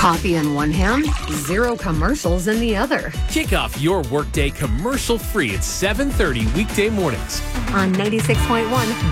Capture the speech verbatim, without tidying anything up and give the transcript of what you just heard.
Coffee in one hand, zero commercials in the other. Kick off your workday commercial-free at seven thirty weekday mornings On ninety-six point one